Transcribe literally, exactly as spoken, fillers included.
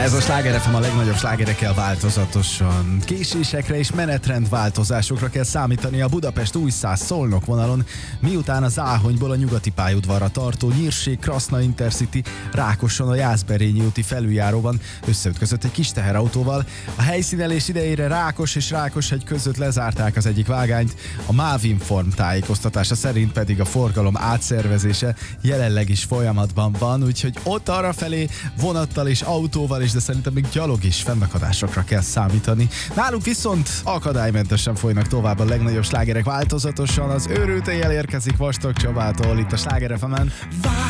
Ez a Sláger ef em a legnagyobb slágerekkel változatosan. Késésekre és menetrendváltozásokra kell számítani a Budapest-Újszász-Szolnok vonalon, miután a Záhonyból a nyugati pályaudvarra tartó Nyírség-Kraszna Intercity Rákoson a Jászberényi úti felüljáróban összeütközött egy kis teherautóval. A helyszínelés idejére Rákos és Rákoshegy között lezárták az egyik vágányt, a Mávinform tájékoztatása szerint pedig a forgalom átszervezése jelenleg is folyamatban van, úgyhogy ott arrafelé vonattal és autóval is, de szerintem még gyalog is fennakadásokra kell számítani. Nálunk viszont akadálymentesen folynak tovább a legnagyobb slágerek változatosan. Az őrült éjjel érkezik Vastag Csabától itt a Sláger ef emen.